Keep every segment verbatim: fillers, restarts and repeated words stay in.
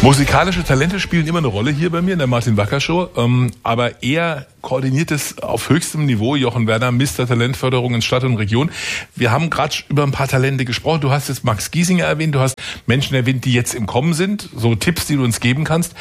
Musikalische Talente spielen immer eine Rolle hier bei mir in der Martin Wacker Show, ähm, aber eher koordiniert es auf höchstem Niveau. Jochen Werner, Mister Talentförderung in Stadt und Region. Wir haben gerade über ein paar Talente gesprochen. Du hast jetzt Max Giesinger erwähnt, du hast Menschen erwähnt, die jetzt im Kommen sind. So Tipps, die du uns geben kannst.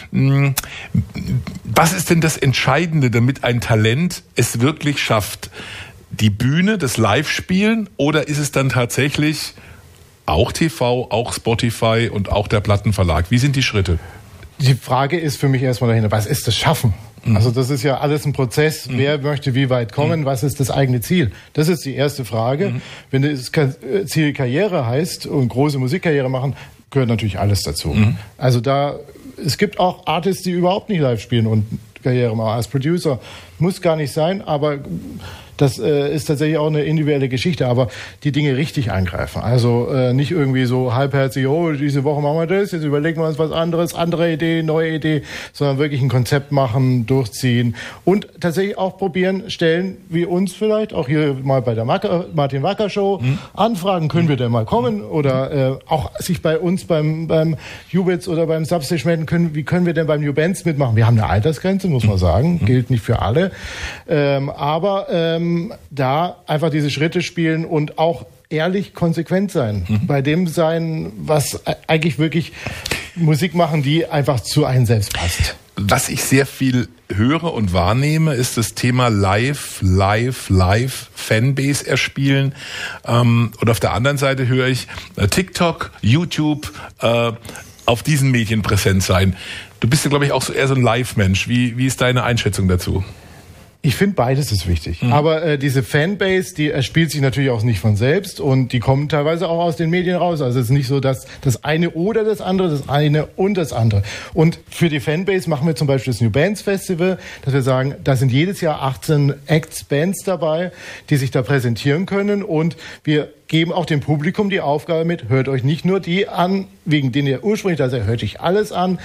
Was ist denn das Entscheidende, damit ein Talent es wirklich schafft? Die Bühne, das Live-Spielen, oder ist es dann tatsächlich auch T V, auch Spotify und auch der Plattenverlag? Wie sind die Schritte? Die Frage ist für mich erstmal dahinter, was ist das Schaffen? Mhm. Also das ist ja alles ein Prozess. Mhm. Wer möchte wie weit kommen? Mhm. Was ist das eigene Ziel? Das ist die erste Frage. Mhm. Wenn das Ziel Karriere heißt und große Musikkarriere machen, gehört natürlich alles dazu. Mhm. Also da, es gibt auch Artists, die überhaupt nicht live spielen und Karriere machen. Als Producer muss gar nicht sein, aber das äh, ist tatsächlich auch eine individuelle Geschichte, aber die Dinge richtig eingreifen. Also äh, nicht irgendwie so halbherzig, oh, diese Woche machen wir das, jetzt überlegen wir uns was anderes, andere Idee, neue Idee, sondern wirklich ein Konzept machen, durchziehen und tatsächlich auch probieren, Stellen wie uns vielleicht, auch hier mal bei der Macker, Martin Wacker Show, mhm. anfragen, können wir denn mal kommen? Oder äh, auch sich bei uns beim, beim Jubitz oder beim Substage melden können, wie können wir denn beim New Bands mitmachen? Wir haben eine Altersgrenze, muss man sagen, mhm. gilt nicht für alle, ähm, aber ähm, da einfach diese Schritte spielen und auch ehrlich konsequent sein. Mhm. Bei dem sein, was eigentlich wirklich Musik machen, die einfach zu einem selbst passt. Was ich sehr viel höre und wahrnehme, ist das Thema Live, Live, Live, Fanbase erspielen. Ähm, und auf der anderen Seite höre ich äh, TikTok, YouTube, äh, auf diesen Medien präsent sein. Du bist ja, glaube ich, auch so eher so ein Live-Mensch. Wie, wie ist deine Einschätzung dazu? Ich finde, beides ist wichtig. Mhm. Aber äh, diese Fanbase, die erspielt sich natürlich auch nicht von selbst und die kommen teilweise auch aus den Medien raus. Also es ist nicht so, dass das eine oder das andere, das eine und das andere. Und für die Fanbase machen wir zum Beispiel das New Bands Festival, dass wir sagen, da sind jedes Jahr achtzehn Acts, Bands dabei, die sich da präsentieren können und wir geben auch dem Publikum die Aufgabe mit, hört euch nicht nur die an, wegen denen ihr ursprünglich da seid, hört euch alles an,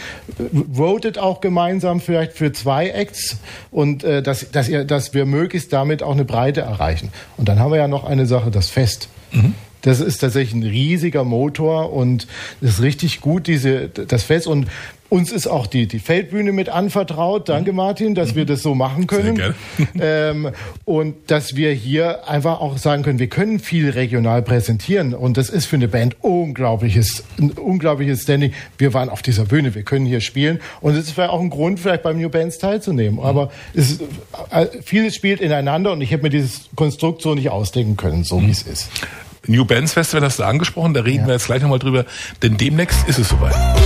votet auch gemeinsam vielleicht für zwei Acts und äh, dass, dass, ihr, dass wir möglichst damit auch eine Breite erreichen. Und dann haben wir ja noch eine Sache, das Fest. Mhm. Das ist tatsächlich ein riesiger Motor und es ist richtig gut, diese, das Fest. Und uns ist auch die, die Feldbühne mit anvertraut. Danke, Martin, dass mhm. wir das so machen können. Sehr ähm, und dass wir hier einfach auch sagen können, wir können viel regional präsentieren. Und das ist für eine Band unglaubliches, ein unglaubliches Standing. Wir waren auf dieser Bühne, wir können hier spielen. Und es ist vielleicht auch ein Grund, vielleicht beim New Bands teilzunehmen. Aber es ist, vieles spielt ineinander und ich hätte mir dieses Konstrukt so nicht ausdenken können, so mhm. wie es ist. New Bands Festival hast du angesprochen, da reden ja. wir jetzt gleich nochmal drüber, denn demnächst ist es soweit.